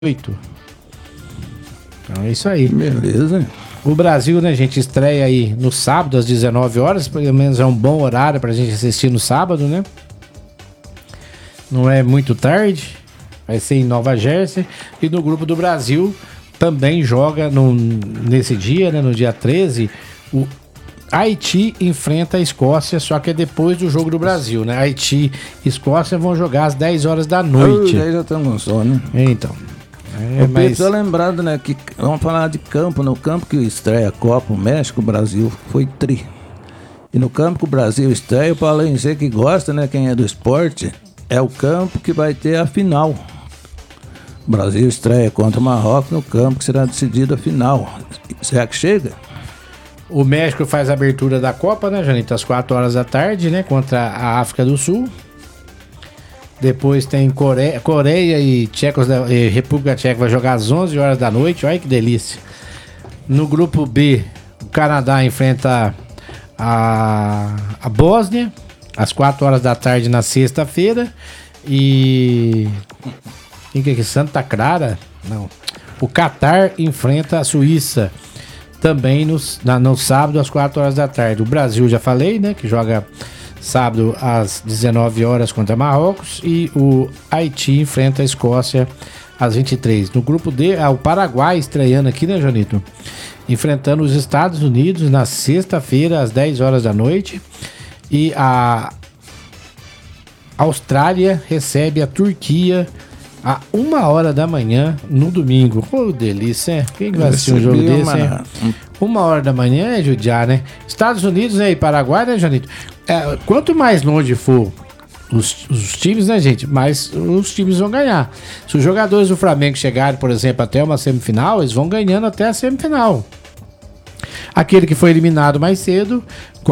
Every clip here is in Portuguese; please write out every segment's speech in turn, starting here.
8. Então é isso aí. Beleza. O Brasil, né, gente, estreia aí no sábado às 19 horas, pelo menos é um bom horário pra gente assistir no sábado, né? Não é muito tarde, vai ser em Nova Jersey. E no grupo do Brasil também joga nesse dia, né, no dia 13, o Haiti enfrenta a Escócia, só que é depois do jogo do Brasil, né? Haiti e Escócia vão jogar às 10 horas da noite. Aí já estamos com sono, né? Então. Eu preciso lembrado, né, que vamos falar de campo, no campo que estreia a Copa, o México, o Brasil, foi tri. E no campo que o Brasil estreia, o Paulinho, você que gosta, né, quem é do esporte, é o campo que vai ter a final. O Brasil estreia contra o Marrocos no campo que será decidido a final. Será que chega? O México faz a abertura da Copa, né, Janito? Às 4 horas da tarde, né? Contra a África do Sul. Depois tem Coreia e República Tcheca vai jogar às 11 horas da noite. Olha que delícia. No grupo B, o Canadá enfrenta a Bósnia às 4 horas da tarde na sexta-feira. E... quem que é aqui? Santa Clara? Não. O Catar enfrenta a Suíça também no sábado às 4 horas da tarde. O Brasil, já falei, né? Que joga sábado às 19 horas contra Marrocos. E o Haiti enfrenta a Escócia às 23. No grupo D, o Paraguai estreando aqui, né, Janito? Enfrentando os Estados Unidos na sexta-feira às 10 horas da noite. E a Austrália recebe a Turquia a 1 hora da manhã no domingo. Ô, delícia, hein? Quem vai assistir um jogo desse, hein? 1 hora da manhã é judiar, né? Estados Unidos, né, e Paraguai, né, Janito? Quanto mais longe for os times, né, gente, mais os times vão ganhar. Se os jogadores do Flamengo chegarem, por exemplo, até uma semifinal, eles vão ganhando até a semifinal. Aquele que foi eliminado mais cedo,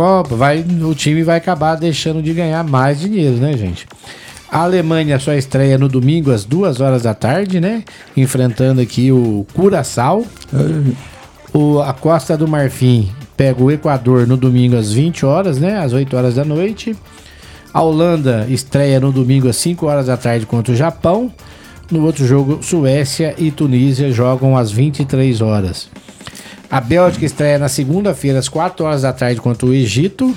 o time vai acabar deixando de ganhar mais dinheiro, né, gente? A Alemanha só estreia no domingo às 2 horas da tarde, né? Enfrentando aqui o Curaçao. A Costa do Marfim pega o Equador no domingo às 20 horas, né? Às 8 horas da noite. A Holanda estreia no domingo às 5 horas da tarde contra o Japão. No outro jogo, Suécia e Tunísia jogam às 23 horas. A Bélgica estreia na segunda-feira às 4 horas da tarde contra o Egito.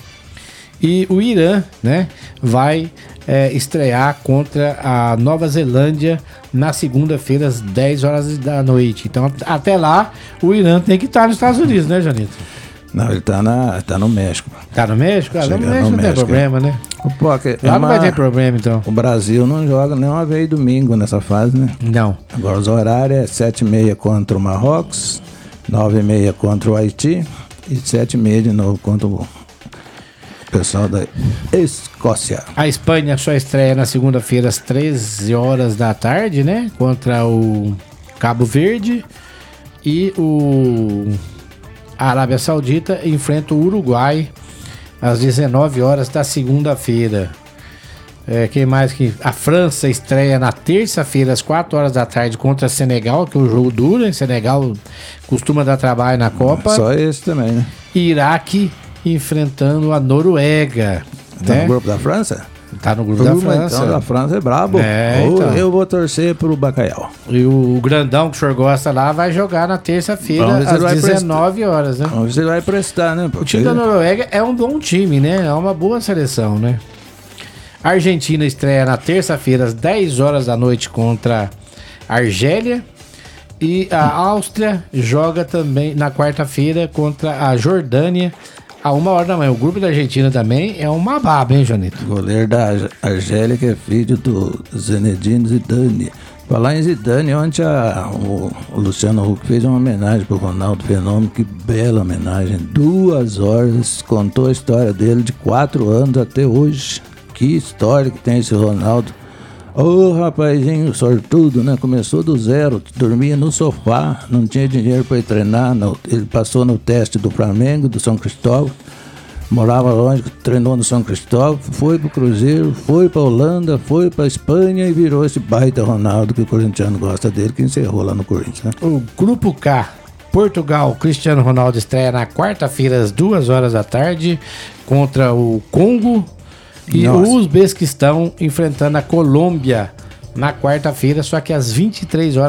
E o Irã, né, vai estrear contra a Nova Zelândia na segunda-feira às 10 horas da noite. Então, até lá, o Irã tem que estar nos Estados Unidos, né, Janito? Não, ele tá no México. Tá no México? No México não tem problema, né? Lá não vai ter problema, então. O Brasil não joga nenhuma vez domingo nessa fase, né? Não. Agora os horários é 7h30 contra o Marrocos, 9h30 contra o Haiti e 7h30 de novo contra o pessoal da Escócia. A Espanha só estreia na segunda-feira às 13 horas da tarde, né? Contra o Cabo Verde. E a Arábia Saudita enfrenta o Uruguai às 19 horas da segunda-feira. Quem mais que... A França estreia na terça-feira às 4 horas da tarde contra Senegal, que é um jogo duro, hein? Senegal costuma dar trabalho na Copa. Só esse também, né? Iraque enfrentando a Noruega. Tá, né? no grupo da França? Tá no grupo da França. Então, da França é brabo. Então. Eu vou torcer pro Bacalhau. E o grandão que o senhor gosta lá vai jogar na terça-feira às 19 horas, né? Vamos ver se ele vai prestar, né? O time da Noruega é um bom time, né? É uma boa seleção, né? A Argentina estreia na terça-feira às 10 horas da noite contra a Argélia. E a Áustria joga também na quarta-feira contra a Jordânia a 1 hora da manhã. O grupo da Argentina também é uma baba, hein, Janito? O goleiro da Argélia, que é filho do Zinedine Zidane. Falar em Zidane, ontem o Luciano Huck fez uma homenagem pro Ronaldo Fenômeno. Que bela homenagem. 2 horas, contou a história dele de 4 anos até hoje. Que história que tem esse Ronaldo. Ô, rapazinho sortudo, né? Começou do zero, dormia no sofá, não tinha dinheiro para ir treinar. Ele passou no teste do Flamengo, do São Cristóvão, morava longe, treinou no São Cristóvão, foi pro Cruzeiro, foi pra Holanda, foi pra Espanha e virou esse baita Ronaldo que o corintiano gosta dele, que encerrou lá no Corinthians, né? O Grupo K, Portugal, Cristiano Ronaldo estreia na quarta-feira às 2 horas da tarde contra o Congo. E o Uzbequistão enfrentando a Colômbia na quarta-feira, só que às 23 horas.